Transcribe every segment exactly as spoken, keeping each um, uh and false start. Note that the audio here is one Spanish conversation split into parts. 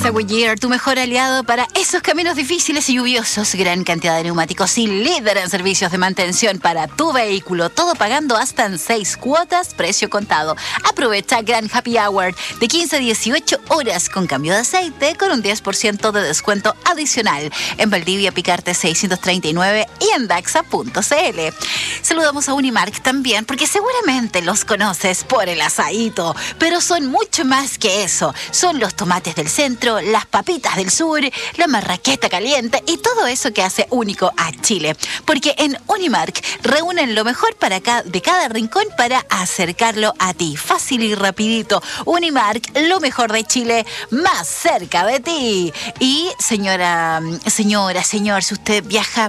Alexa Goodyear, tu mejor aliado para esos caminos difíciles y lluviosos. Gran cantidad de neumáticos y líder en servicios de mantención para tu vehículo. Todo pagando hasta en seis cuotas, precio contado. Aprovecha Gran Happy Hour de quince a dieciocho horas con cambio de aceite con un diez por ciento de descuento adicional. En Valdivia, Picarte seiscientos treinta y nueve y en daxa punto c l. Saludamos a Unimark también porque seguramente los conoces por el asaíto, pero son mucho más que eso. Son los tomates del centro, las papitas del sur, la marraqueta caliente y todo eso que hace único a Chile. Porque en Unimark reúnen lo mejor para cada, de cada rincón para acercarlo a ti. Fácil y rapidito. Unimark, lo mejor de Chile, más cerca de ti. Y señora, señora, señor, si usted viaja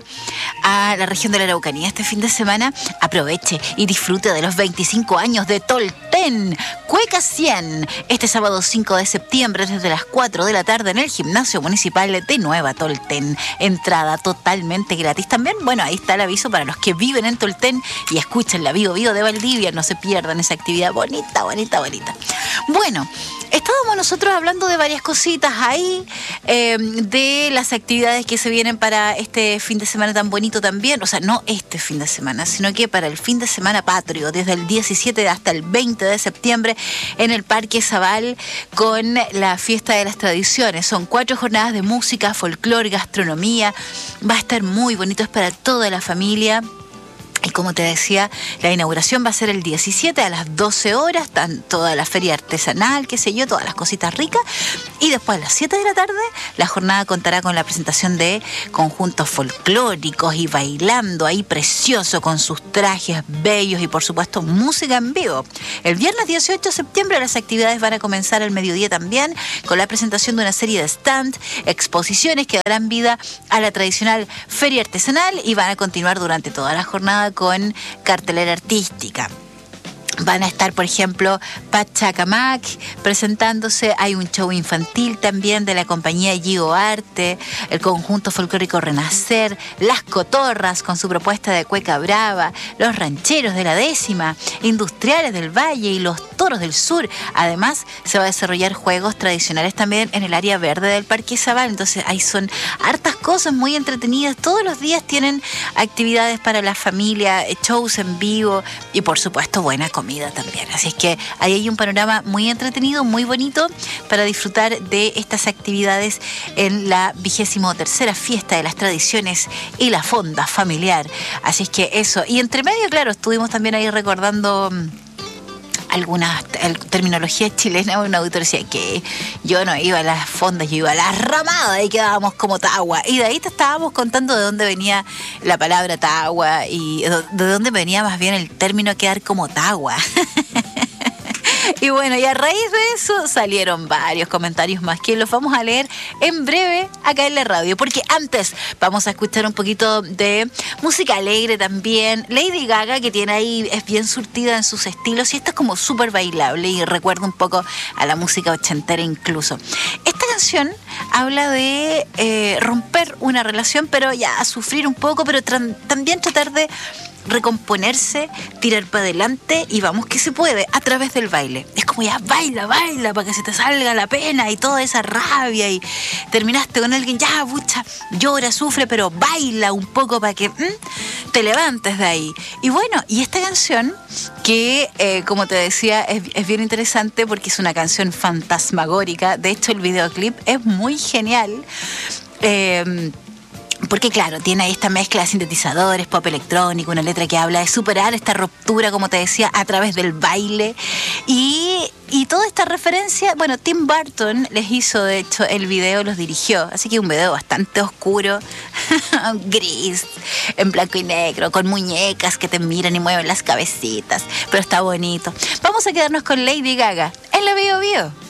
a la región de la Araucanía este fin de semana, aproveche y disfrute de los veinticinco años de Tolten. Cueca cien, este sábado cinco de septiembre desde las cuatro de la tarde en el Gimnasio Municipal de Nueva Tolten. Entrada totalmente gratis. También, bueno, ahí está el aviso para los que viven en Tolten y escuchan la Bio Bio de Valdivia. No se pierdan esa actividad bonita, bonita, bonita. Bueno, estábamos nosotros hablando de varias cositas ahí, eh, de las actividades que se vienen para este fin de semana tan bonito también. O sea, no este fin de semana, sino que para el fin de semana patrio, desde el diecisiete hasta el veinte de septiembre en el Parque Zabal con la Fiesta de las Tradiciones. Son cuatro jornadas de música, folclore, gastronomía. Va a estar muy bonito, es para toda la familia. Y como te decía, la inauguración va a ser el diecisiete a las doce horas, están toda la feria artesanal, qué sé yo, todas las cositas ricas. Y después a las siete de la tarde, la jornada contará con la presentación de conjuntos folclóricos y bailando ahí precioso con sus trajes bellos y por supuesto música en vivo. El viernes dieciocho de septiembre las actividades van a comenzar al mediodía también con la presentación de una serie de stand, exposiciones que darán vida a la tradicional feria artesanal y van a continuar durante toda la jornada con cartelera artística. Van a estar, por ejemplo, Pachacamac presentándose. Hay un show infantil también de la compañía Gio Arte, el conjunto folclórico Renacer, Las Cotorras con su propuesta de cueca brava, los rancheros de la décima, industriales del Valle y los toros del sur. Además, se va a desarrollar juegos tradicionales también en el área verde del Parque Zabal. Entonces, ahí son hartas cosas muy entretenidas. Todos los días tienen actividades para la familia, shows en vivo y, por supuesto, buena comida también. Así es que ahí hay un panorama muy entretenido, muy bonito para disfrutar de estas actividades en la vigésimo tercera Fiesta de las Tradiciones y la Fonda Familiar. Así es que eso. Y entre medio, claro, estuvimos también ahí recordando alguna terminología chilena. Un auditor decía que yo no iba a las fondas, yo iba a las ramadas y quedábamos como tagua. Y de ahí te estábamos contando de dónde venía la palabra tagua y de dónde venía más bien el término quedar como tagua. Y bueno, y a raíz de eso salieron varios comentarios más que los vamos a leer en breve acá en la radio, porque antes vamos a escuchar un poquito de música alegre también. Lady Gaga, que tiene ahí, es bien surtida en sus estilos y esta es como súper bailable y recuerda un poco a la música ochentera incluso. Esta canción habla de eh, romper una relación, pero ya a sufrir un poco, pero tra- también tratar de recomponerse, tirar para adelante y vamos que se puede a través del baile. Es como ya baila, baila para que se te salga la pena y toda esa rabia y terminaste con alguien, ya bucha, llora, sufre, pero baila un poco para que ¿m? te levantes de ahí. Y bueno, y esta canción que eh, como te decía es, es bien interesante porque es una canción fantasmagórica. De hecho el videoclip es muy genial. eh, Porque claro, tiene ahí esta mezcla de sintetizadores, pop electrónico, una letra que habla de superar esta ruptura, como te decía, a través del baile. Y, y toda esta referencia, bueno, Tim Burton les hizo, de hecho, el video, los dirigió. Así que un video bastante oscuro, gris, en blanco y negro, con muñecas que te miran y mueven las cabecitas. Pero está bonito. Vamos a quedarnos con Lady Gaga en la Bio Bio.